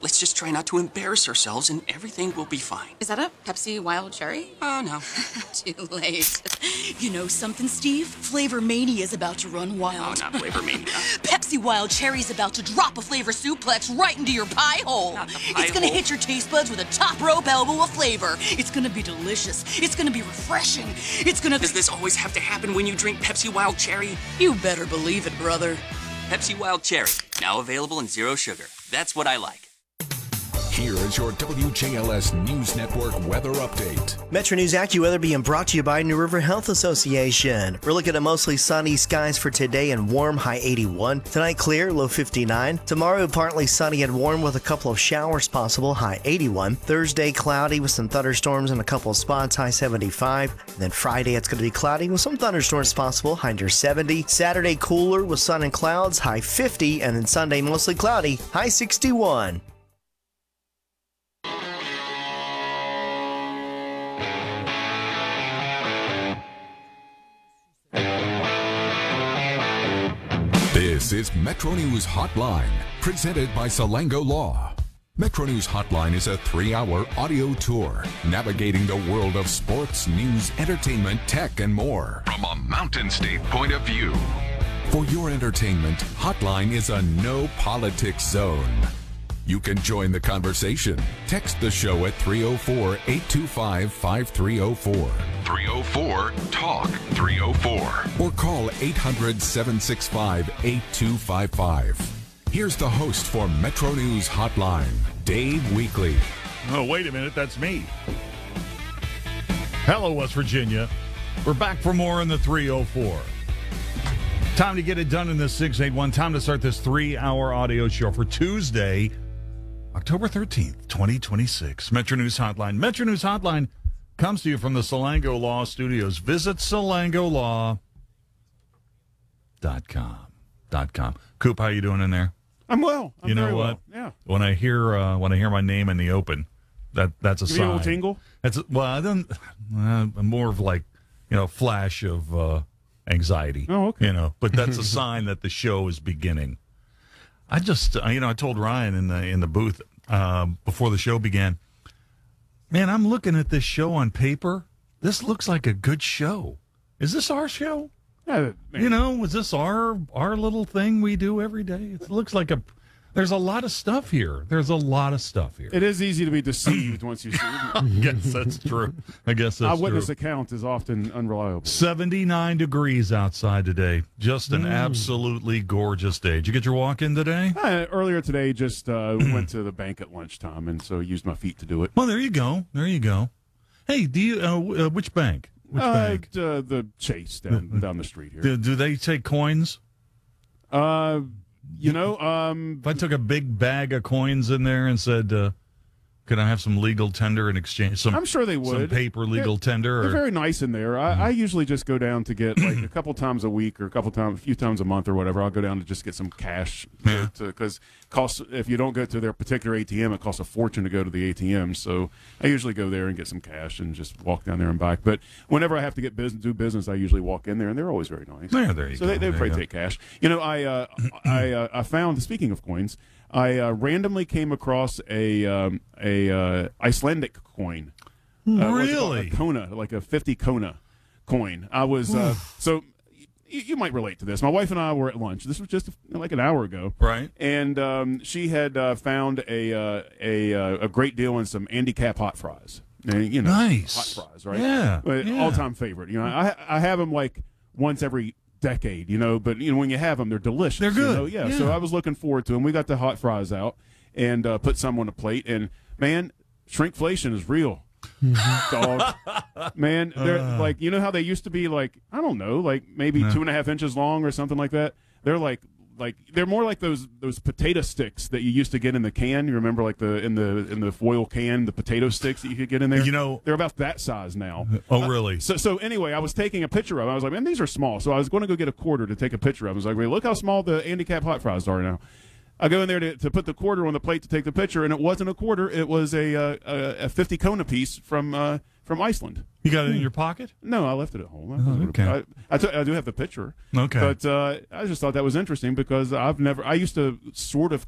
Let's just try not to embarrass ourselves and everything will be fine. Is that a Pepsi Wild Cherry? Oh, no. Too late. You know something, Steve? Flavor Mania's about to run wild. Oh, not Flavor Mania. Pepsi Wild Cherry's about to drop a flavor suplex right into your pie hole. Not the pie It's gonna hole. hit your taste buds with a top rope elbow of flavor. It's gonna be delicious. It's gonna be refreshing. It's gonna... Does this always have to happen when you drink Pepsi Wild Cherry? You better believe it, brother. Pepsi Wild Cherry, now available in zero sugar. That's what I like. Here is your WJLS News Network weather update. Metro News AccuWeather being brought to you by New River Health Association. We're looking at mostly sunny skies for today and warm, high 81. Tonight clear, low 59. Tomorrow partly sunny and warm with a couple of showers possible, high 81. Thursday cloudy with some thunderstorms in a couple of spots, high 75. And then Friday it's going to be cloudy with some thunderstorms possible, high near 70. Saturday cooler with sun and clouds, high 50. And then Sunday mostly cloudy, high 61. This is Metro News Hotline, presented by Salango Law. Metro News Hotline is a 3-hour audio tour navigating the world of sports, news, entertainment, tech, and more from a Mountain State point of view. For your entertainment, Hotline is a no politics zone. You can join the conversation. Text the show at 304-825-5304. 304-TALK-304. Or call 800-765-8255. Here's the host for Metro News Hotline, Dave Weekly. Oh, wait a minute. That's me. Hello, West Virginia. We're back for more in the 304. Time to get it done in the 681. Time to start this 3-hour audio show for Tuesday, October 13th, 2026. Metro News Hotline. Metro News Hotline comes to you from the Salango Law Studios. Visit salangolaw.com. Coop, how you doing in there? I'm well. I'm you know very what? Well. Yeah. When I hear my name in the open, that's a Give sign. you a little tingle? I don't. More of like flash of anxiety. Oh, okay. But that's a sign that the show is beginning. I just I told Ryan in the booth before the show began, man, I'm looking at this show on paper. This looks like a good show. Is this our show? Was this our little thing we do every day? It looks like there's a lot of stuff here. It is easy to be deceived once you see it. I guess that's true. Eyewitness account is often unreliable. 79 degrees outside today. Just an absolutely gorgeous day. Did you get your walk in today? Earlier today, just went to the bank at lunchtime, and so used my feet to do it. Well, there you go. Hey, do you which bank? Which bank? The Chase down the street here. Do they take coins? If I took a big bag of coins in there and said, could I have some legal tender in exchange? I'm sure they would. Some paper legal tender? They're very nice in there. I usually just go down to get like a couple times a week or a few times a month or whatever. I'll go down to just get some cash because if you don't go to their particular ATM, it costs a fortune to go to the ATM. So I usually go there and get some cash and just walk down there and back. But whenever I have to do business, I usually walk in there, and they're always very nice. Yeah, there you go. So they probably take cash. I found, speaking of coins, I randomly came across a Icelandic coin. Really? A kona, like a 50 kona coin. I was so you might relate to this. My wife and I were at lunch. This was just like an hour ago, right? And she had found a great deal in some Andy Cap hot fries. Nice hot fries, right? Yeah, all-time favorite. I have them like once every decade, but when you have them, they're delicious. They're good. Yeah. So I was looking forward to them. We got the hot fries out and put some on a plate. And man, shrinkflation is real. Dog, man, they're like, how they used to be, like, I don't know, like maybe 2.5 inches long or something like that. They're like they're more like those potato sticks that you used to get in the can. You remember, like in the foil can, the potato sticks that you could get in there. They're about that size now. Oh, really? So anyway, I was taking a picture of them. I was like, man, these are small. So I was going to go get a quarter to take a picture of them. I was like, look how small the Andy Cap hot fries are now. I go in there to put the quarter on the plate to take the picture, and it wasn't a quarter. It was a 50 kona piece from Iceland. You got it in your pocket? No, I left it at home. Okay. I do have the picture. Okay. But I just thought that was interesting because I used to sort of